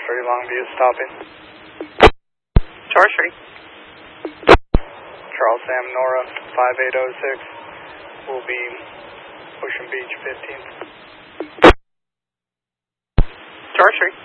Street, Longview, stopping. Shore Street. Charles Sam Nora, 5806, will be Ocean Beach, 15th. Shore Street.